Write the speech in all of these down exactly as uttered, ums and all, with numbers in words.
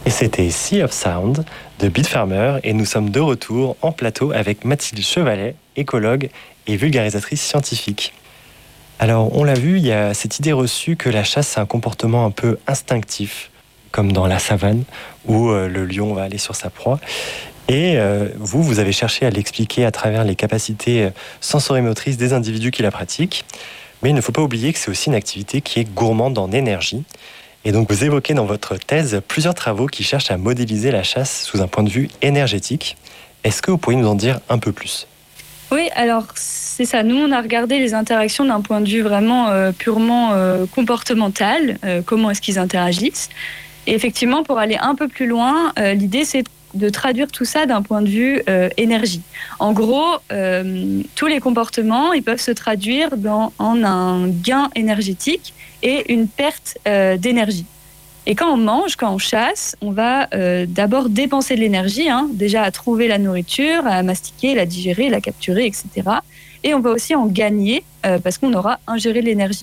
Et c'était Sea of Sound de Beat Farmer et nous sommes de retour en plateau avec Mathilde Chevalet, écologue et vulgarisatrice scientifique. Alors on l'a vu, il y a cette idée reçue que la chasse c'est un comportement un peu instinctif, comme dans la savane où euh, le lion va aller sur sa proie. Et euh, vous, vous avez cherché à l'expliquer à travers les capacités sensorimotrices des individus qui la pratiquent. Mais il ne faut pas oublier que c'est aussi une activité qui est gourmande en énergie. Et donc vous évoquez dans votre thèse plusieurs travaux qui cherchent à modéliser la chasse sous un point de vue énergétique. Est-ce que vous pourriez nous en dire un peu plus ? Oui, alors c'est ça. Nous, on a regardé les interactions d'un point de vue vraiment euh, purement euh, comportemental. Euh, comment est-ce qu'ils interagissent ? Et effectivement, pour aller un peu plus loin, euh, l'idée, c'est de traduire tout ça d'un point de vue euh, énergie. En gros, euh, tous les comportements, ils peuvent se traduire dans, en un gain énergétique et une perte euh, d'énergie. Et quand on mange, quand on chasse, on va euh, d'abord dépenser de l'énergie, hein, déjà à trouver la nourriture, à mastiquer, la digérer, la capturer, et cetera. Et on va aussi en gagner euh, parce qu'on aura ingéré de l'énergie.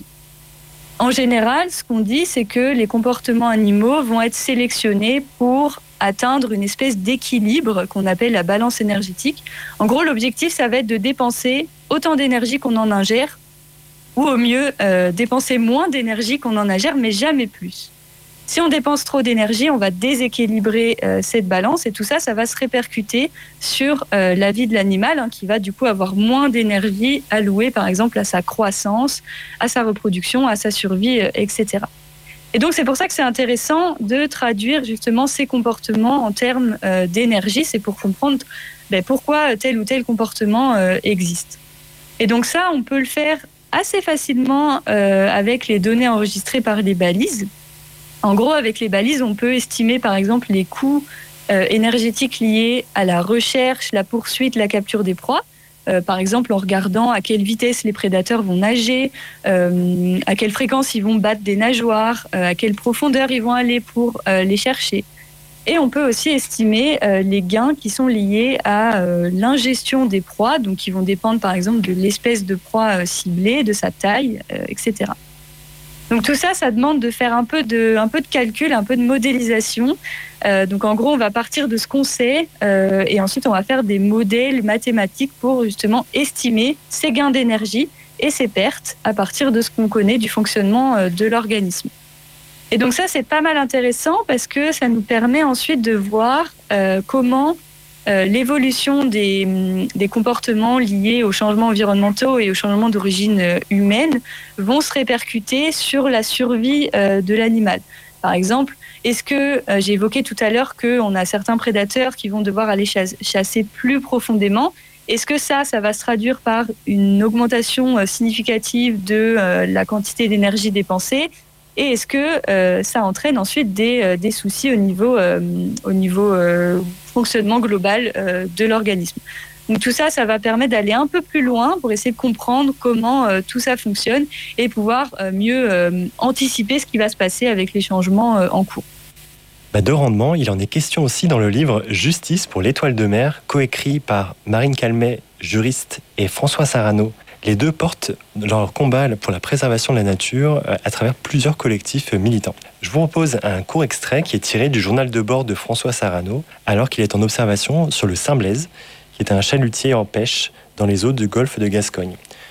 En général, ce qu'on dit, c'est que les comportements animaux vont être sélectionnés pour atteindre une espèce d'équilibre qu'on appelle la balance énergétique. En gros, l'objectif, ça va être de dépenser autant d'énergie qu'on en ingère, ou au mieux, euh, dépenser moins d'énergie qu'on en ingère, mais jamais plus. Si on dépense trop d'énergie, on va déséquilibrer euh, cette balance et tout ça, ça va se répercuter sur euh, la vie de l'animal hein, qui va du coup avoir moins d'énergie allouée par exemple à sa croissance, à sa reproduction, à sa survie, euh, et cetera. Et donc c'est pour ça que c'est intéressant de traduire justement ces comportements en termes euh, d'énergie, c'est pour comprendre ben, pourquoi tel ou tel comportement euh, existe. Et donc ça, on peut le faire assez facilement euh, avec les données enregistrées par les balises. En gros, avec les balises, on peut estimer par exemple les coûts euh, énergétiques liés à la recherche, la poursuite, la capture des proies. Euh, par exemple, en regardant à quelle vitesse les prédateurs vont nager, euh, à quelle fréquence ils vont battre des nageoires, euh, à quelle profondeur ils vont aller pour euh, les chercher. Et on peut aussi estimer euh, les gains qui sont liés à euh, l'ingestion des proies, donc qui vont dépendre par exemple de l'espèce de proie euh, ciblée, de sa taille, euh, et cetera. Donc tout ça, ça demande de faire un peu de, un peu de calcul, un peu de modélisation. Euh, donc en gros, on va partir de ce qu'on sait euh, et ensuite on va faire des modèles mathématiques pour justement estimer ces gains d'énergie et ces pertes à partir de ce qu'on connaît du fonctionnement euh, de l'organisme. Et donc ça, c'est pas mal intéressant parce que ça nous permet ensuite de voir euh, comment Euh, l'évolution des, des comportements liés aux changements environnementaux et aux changements d'origine euh, humaine vont se répercuter sur la survie euh, de l'animal. Par exemple, est-ce que, euh, j'ai évoqué tout à l'heure qu'on a certains prédateurs qui vont devoir aller chasse, chasser plus profondément. Est-ce que ça, ça va se traduire par une augmentation euh, significative de euh, la quantité d'énergie dépensée ? Et est-ce que euh, ça entraîne ensuite des, euh, des soucis au niveau, euh, au niveau euh, fonctionnement global euh, de l'organisme ? Donc tout ça, ça va permettre d'aller un peu plus loin pour essayer de comprendre comment euh, tout ça fonctionne et pouvoir euh, mieux euh, anticiper ce qui va se passer avec les changements euh, en cours. Bah de rendement, il en est question aussi dans le livre Justice pour l'étoile de mer, coécrit par Marine Calmet, juriste, et François Sarano. Les deux portent leur combat pour la préservation de la nature à travers plusieurs collectifs militants. Je vous propose un court extrait qui est tiré du journal de bord de François Sarano, alors qu'il est en observation sur le Saint-Blaise, qui est un chalutier en pêche dans les eaux du golfe de Gascogne.